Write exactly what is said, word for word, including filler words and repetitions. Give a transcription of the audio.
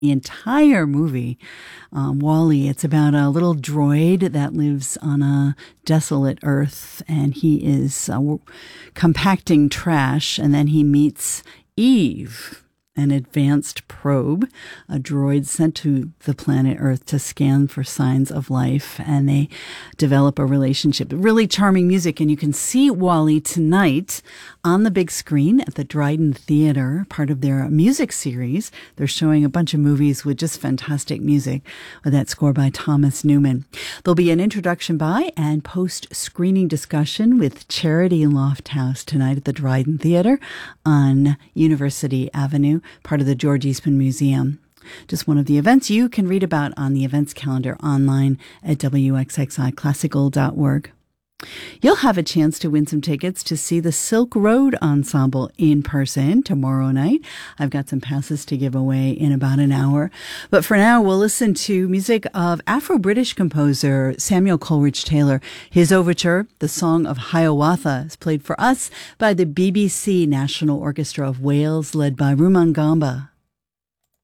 the entire movie, um, WALL-E. It's about a little droid that lives on a desolate Earth, and he is uh, compacting trash, and then he meets Eve, an advanced probe, a droid sent to the planet Earth to scan for signs of life, and they develop a relationship. Really charming music, and you can see WALL-E tonight on the big screen at the Dryden Theater, part of their music series. They're showing a bunch of movies with just fantastic music with that score by Thomas Newman. There'll be an introduction by and post-screening discussion with Charity Lofthouse tonight at the Dryden Theater on University Avenue, part of the George Eastman Museum. Just one of the events you can read about on the events calendar online at W X X I classical dot org. You'll have a chance to win some tickets to see the Silk Road Ensemble in person tomorrow night. I've got some passes to give away in about an hour. But for now, we'll listen to music of Afro-British composer Samuel Coleridge Taylor. His overture, The Song of Hiawatha, is played for us by the B B C National Orchestra of Wales, led by Rumangamba.